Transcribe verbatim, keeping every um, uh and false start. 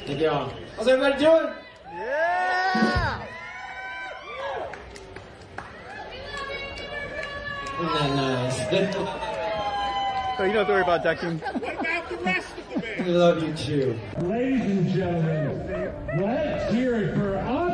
Thank y'all. How's everybody doing? Yeah! Isn't that nice? So you don't have to worry about ducking. What about the rest of the band? We love you too. Ladies and gentlemen, let's hear it for us.